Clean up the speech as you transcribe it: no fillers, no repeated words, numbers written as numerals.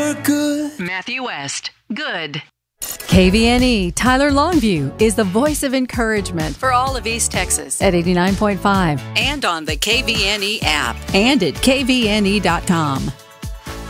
you're good. Matthew West, good. KVNE Tyler Longview is the voice of encouragement For all of East Texas. at 89.5 And on the KVNE app. and at kvne.com.